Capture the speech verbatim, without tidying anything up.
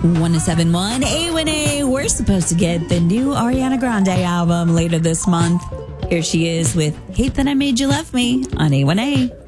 one oh seven point one A one A. We're supposed to get the new Ariana Grande album later this month. Here she is with Hate That I Made You Love Me on A one A.